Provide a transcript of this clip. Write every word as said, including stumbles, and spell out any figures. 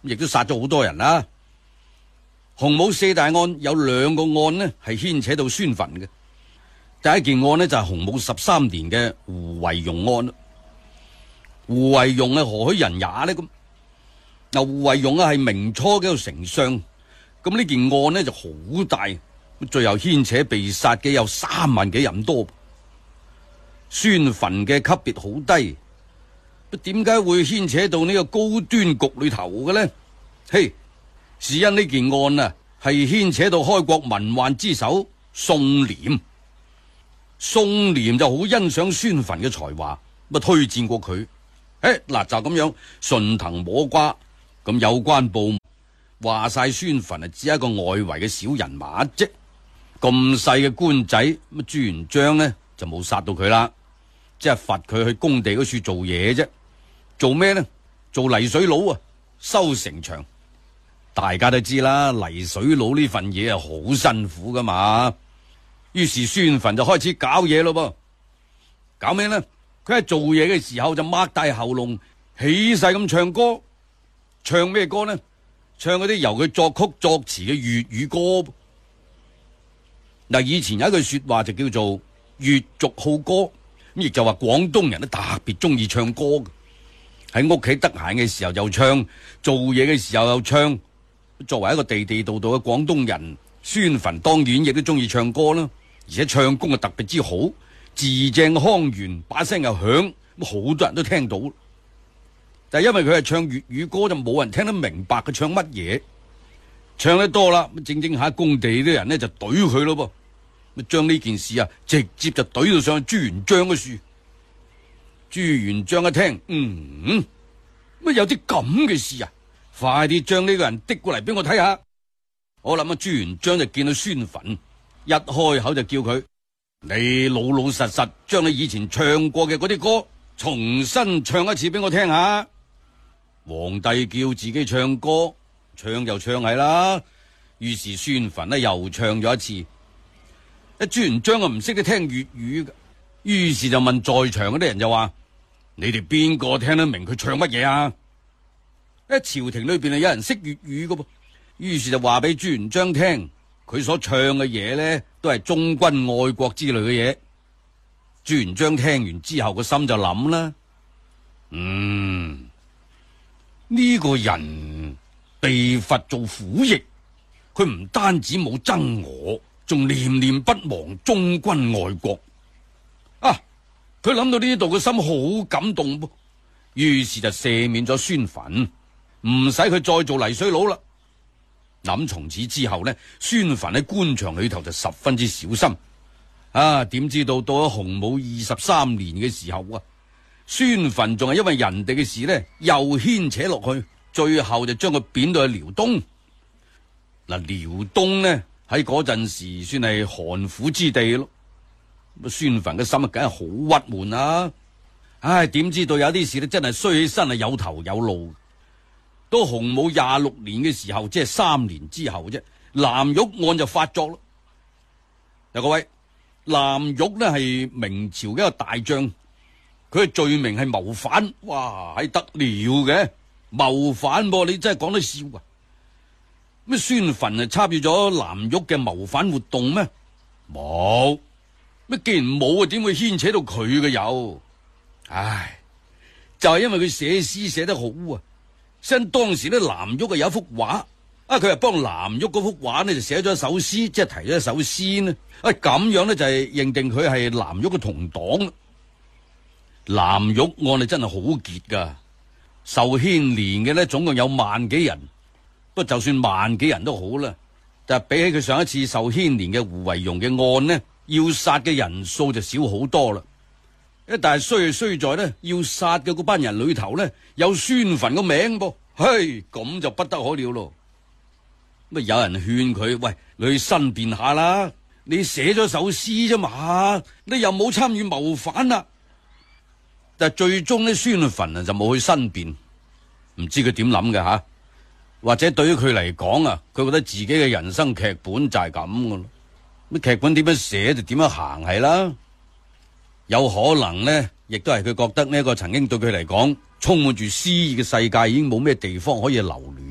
亦都殺咗好多人啦。洪武四大案有兩個案呢係牽扯到孫墳嘅。第一件案呢，就係洪武十三年嘅胡惟庸案。胡惟庸係何許人也呢？咁嗱，胡惟庸啊係明初嘅一個丞相。咁呢件案呢就好大，最後牽扯被殺嘅有三萬幾人多。孫墳嘅級別好低，點解會牽扯到呢個高端局裏頭嘅呢？嘿，是因呢件案啊係牽扯到開國文宦之首宋濂。宋濂就好欣賞孫墳嘅才華，咁啊推薦過佢。誒，嗱就咁樣順藤摸瓜，咁有關部門話晒孫墳啊只係一個外圍嘅小人物啫，咁細嘅官仔，咁朱元璋呢就冇殺到佢啦，即係罰佢去工地嗰處做嘢啫。做咩呢？做泥水佬啊，修城牆。大家都知啦，泥水佬呢份嘢係好辛苦噶嘛。於是孫墳就開始搞嘢咯噃。搞咩呢？佢喺做嘢嘅時候就擘大喉嚨起勢咁唱歌。唱咩歌呢？唱嗰啲由佢作曲作詞嘅粵語歌。嗱，以前有一句說話就叫做粵俗好歌，咁亦就話廣東人都特別中意唱歌嘅。喺屋企得閒嘅時候又唱，做嘢嘅時候又唱。作為一個地地道道嘅廣東人，孫墳當然亦都中意唱歌啦，而且唱功啊特別之好，字正腔圓，把聲又響，咁好多人都聽到。但係因為佢係唱粵語歌，就冇人聽得明白佢唱乜嘢。唱得多啦，咁正正下工地啲人呢就懟佢咯噃，咁將呢件事啊直接就懟到上去朱元璋嘅樹。朱元璋一聽，嗯，乜有啲咁嘅事啊？快啲將呢個人滴過嚟俾我睇下。我諗啊，朱元璋就見到孫墳，一開口就叫佢：你老老實實將你以前唱過嘅嗰啲歌重新唱一次俾我聽下。皇帝叫自己唱歌，唱就唱係啦。於是孫墳呢又唱咗一次。一朱元璋啊唔識得聽粵語嘅，於是就問在場嗰啲人就話：你哋邊個聽得明佢唱乜嘢啊？喺朝廷裏邊啊有人識粵語嘅噃，於是就話俾朱元璋聽，佢所唱嘅嘢呢都係忠君愛國之類嘅嘢。朱元璋聽完之後個心就諗啦，嗯，呢個人被罰做苦役，佢唔單止冇憎我，仲念念不忘忠君愛國。啊，佢諗到呢度個心好感動噃，於是就赦免咗孫墳，唔使佢再做泥水佬啦。諗從此之後呢，孫墳喺官場裏頭就十分之小心。啊，點知道到咗洪武二十三年嘅時候啊，孫墳仲係因為人哋嘅事呢，又牽扯落去，最後就將佢貶到去遼東。嗱，遼東呢喺嗰陣時算係寒苦之地咯。咁孫墳嘅心啊，梗係好鬱悶啊！唉，點知道有啲事呢，真係衰起身係有頭有路。到洪武廿六年嘅時候，即係三年之後啫，藍玉案就發作咯。嗱，各位，藍玉呢係明朝嘅一個大將，佢嘅罪名係謀反。哇，係得了嘅謀反噃，你真係講得笑啊！咩孫墳係參與咗藍玉嘅謀反活動咩？冇。咩既然冇啊，點會牽扯到佢嘅有？唉，就係因為佢寫詩寫得好啊！因當時咧，藍玉啊有一幅畫，啊佢係幫藍玉嗰幅畫呢就寫咗一首詩，即係提咗一首詩呢。啊咁樣呢，就係認定佢係藍玉嘅同黨。藍玉案啊真係好結噶，受牽連嘅呢總共有萬幾人。不過就算萬幾人都好啦，但係比起佢上一次受牽連嘅胡惟庸嘅案呢，要殺嘅人數就少好多啦。一但係衰係衰在呢，要殺嘅嗰班人裏頭呢，有孫墳個名噃，嘿，咁就不得可了咯。咁有人勸佢：喂，你去申辯下啦，你寫咗首詩啫嘛，你又冇參與謀反啦。但係最終呢，孫墳啊就冇去申辯，唔知佢點諗嘅吓，或者對於佢嚟講啊，佢覺得自己嘅人生劇本就係咁噶咯。乜劇本點樣寫就點樣行係啦。有可能呢，亦都係佢覺得呢一個曾經對佢嚟講充滿住詩意嘅世界已經冇咩地方可以留戀。